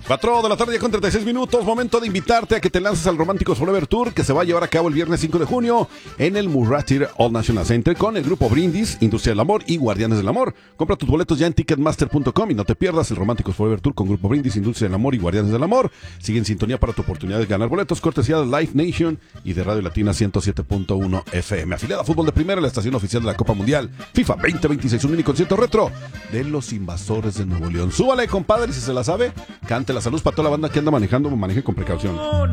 4 de la tarde con 36 minutos, momento de invitarte a que te lances al Románticos Forever Tour, que se va a llevar a cabo el viernes 5 de junio en el Murray All National Center con el grupo Brindis, Industria del Amor y Guardianes del Amor. Compra tus boletos ya en Ticketmaster.com y no te pierdas el Románticos Forever Tour con grupo Brindis, Industria del Amor y Guardianes del Amor. Sigue en sintonía para tu oportunidad de ganar boletos, cortesía de Live Nation y de Radio Latina 107.1 FM. Afiliada a Fútbol de Primera, la estación oficial de la Copa Mundial FIFA 2026, un mini concierto retro de los Invasores de Nuevo León. Súbale, compadre, si se la sabe, cántela. Saludos para toda la banda que anda manejando, maneje con precaución.